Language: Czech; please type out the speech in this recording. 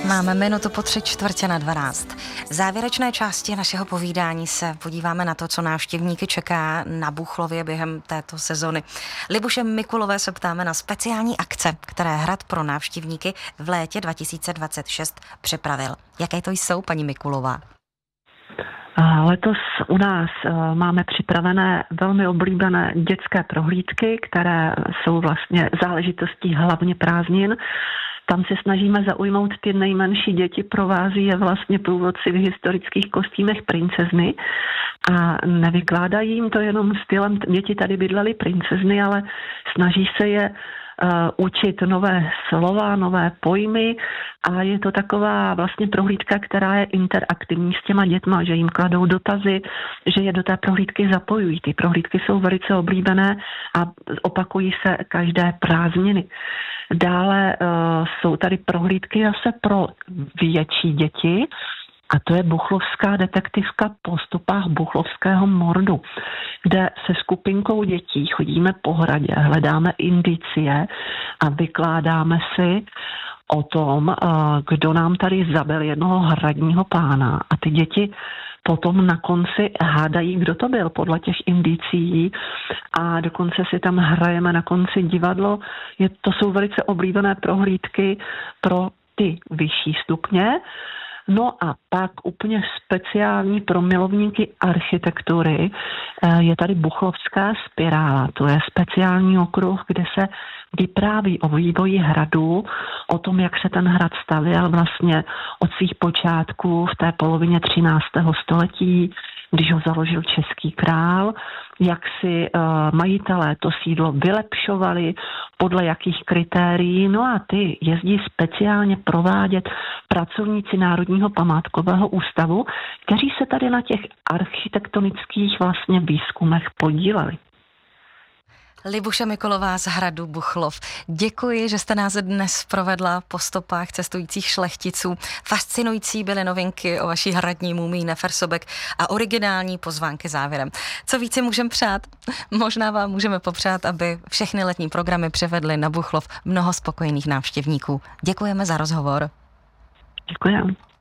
Máme minutu po 3:45. V závěrečné části našeho povídání se podíváme na to, co návštěvníky čeká na Buchlově během této sezony. Libuše Mikulové se ptáme na speciální akce, které hrad pro návštěvníky v létě 2026 připravil. Jaké to jsou, paní Mikulová? Letos u nás máme připravené velmi oblíbené dětské prohlídky, které jsou vlastně záležitostí hlavně prázdnin. Tam se snažíme zaujmout ty nejmenší děti, provází je vlastně průvodci v historických kostýmech princezny a nevykládají jim to jenom stylem, děti tady bydlely princezny, ale snaží se je učit nové slova, nové pojmy a je to taková vlastně prohlídka, která je interaktivní s těma dětma, že jim kladou dotazy, že je do té prohlídky zapojují. Ty prohlídky jsou velice oblíbené a opakují se každé prázdniny. Dále jsou tady prohlídky zase pro větší děti, a to je buchlovská detektivka po stopách buchlovského mordu, kde se skupinkou dětí chodíme po hradě, hledáme indicie a vykládáme si o tom, kdo nám tady zabil jednoho hradního pána. A ty děti potom na konci hádají, kdo to byl podle těch indicií a dokonce si tam hrajeme na konci divadlo. To jsou velice oblíbené prohlídky pro ty vyšší stupně. No a pak úplně speciální pro milovníky architektury je tady Buchlovská spirála. To je speciální okruh, kde se vypráví o vývoji hradu, o tom, jak se ten hrad stavěl vlastně od svých počátků v té polovině 13. století, když ho založil český král, jak si majitelé to sídlo vylepšovali, podle jakých kritérií. No a ty jezdí speciálně provádět pracovníci Národního památkového ústavu, kteří se tady na těch architektonických vlastně výzkumech podíleli. Libuše Mikulová z hradu Buchlov. Děkuji, že jste nás dnes provedla po stopách cestujících šlechticů. Fascinující byly novinky o vaší hradní mumii Nefersobek a originální pozvánky závěrem. Co více můžeme přát? Možná vám můžeme popřát, aby všechny letní programy přivedly na Buchlov mnoho spokojených návštěvníků. Děkujeme za rozhovor. Děkuji.